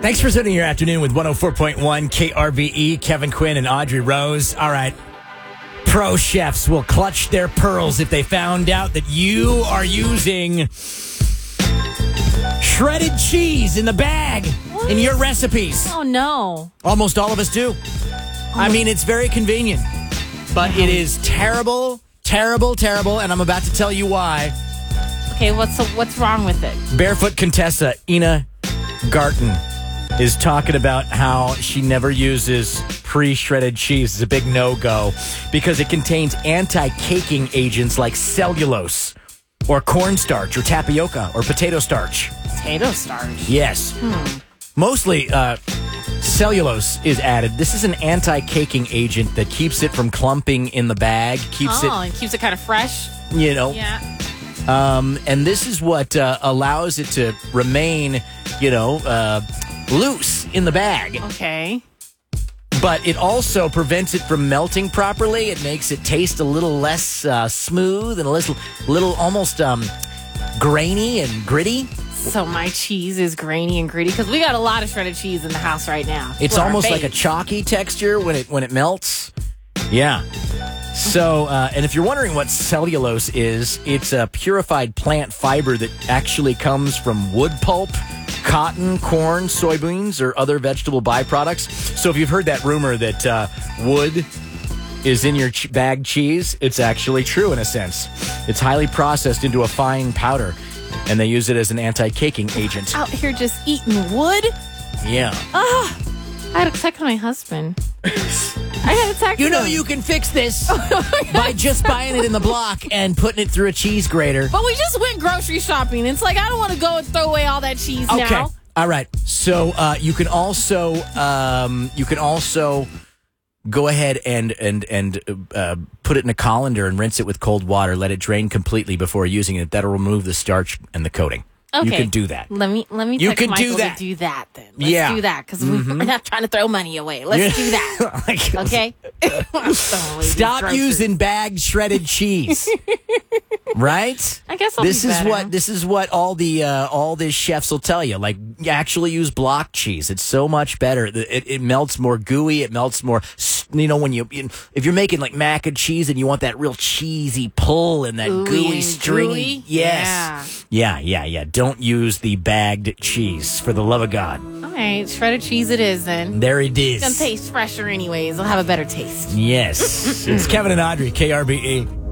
Thanks for spending your afternoon with 104.1 KRBE, Kevin Quinn and Audrey Rose. All right. Pro chefs will clutch their pearls if they found out that you are using shredded cheese in the bag in your recipes. Oh, no. Almost all of us do. I mean, it's very convenient, but it is terrible, terrible, terrible, and I'm about to tell you why. Okay, what's wrong with it? Barefoot Contessa Ina Garten is talking about how she never uses pre-shredded cheese. It's a big no-go because it contains anti-caking agents like cellulose or cornstarch or tapioca or potato starch. Potato starch? Yes. Mostly cellulose is added. This is an anti-caking agent that keeps it from clumping in the bag. It keeps it kind of fresh? You know. Yeah. And this is what allows it to remain, loose in the bag. Okay. But it also prevents it from melting properly. It makes it taste a little less smooth and a little almost grainy and gritty. So my cheese is grainy and gritty because we got a lot of shredded cheese in the house right now. It's almost like a chalky texture when it melts. Yeah. So, and if you're wondering what cellulose is, it's a purified plant fiber that actually comes from wood pulp, cotton, corn, soybeans, or other vegetable byproducts. So if you've heard that rumor that wood is in your bagged cheese, it's actually true in a sense. It's highly processed into a fine powder, and they use it as an anti-caking agent. Out here just eating wood? Yeah. I had a text my husband. I had a text him. You can fix this by just buying it in the block and putting it through a cheese grater. But we just went grocery shopping. It's like, I don't want to go and throw away all that cheese now. All right. So you can also go ahead and put it in a colander and rinse it with cold water. Let it drain completely before using it. That'll remove the starch and the coating. Okay. You can do that. Let me You text can Michael do that. to do that then. Let's do that because we're not trying to throw money away. Let's do that. Okay? Stop using bagged shredded cheese. Right? I guess this is what all the chefs will tell you. Like, you actually use block cheese. It's so much better. It melts more gooey. It melts more. If you're making like mac and cheese and you want that real cheesy pull and that gooey, stringy. Yes. Yeah. Don't use the bagged cheese, for the love of God. All right, shredded cheese it is then. There it is. It's going to taste fresher anyways. It'll have a better taste. Yes. It's Kevin and Audrey, KRBE.